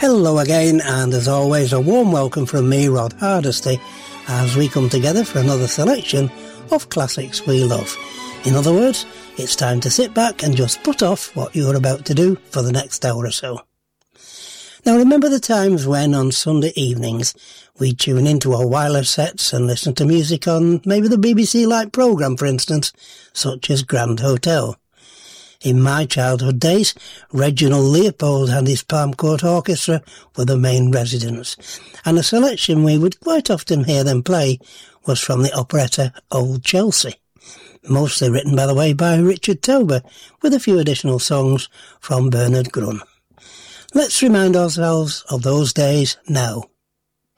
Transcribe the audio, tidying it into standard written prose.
Hello again, and as always a warm welcome from me, Rod Hardesty, as we come together for another selection of classics we love. In other words, it's time to sit back and just put off what you're about to do for the next hour or so. Now remember the times when on Sunday evenings we'd tune into our wireless sets and listen to music on maybe the BBC Light programme, for instance, such as Grand Hotel. In my childhood days, Reginald Leopold and his Palm Court Orchestra were the main residents, and a selection we would quite often hear them play was from the operetta Old Chelsea, mostly written, by the way, by Richard Tauber, with a few additional songs from Bernard Grun. Let's remind ourselves of those days now.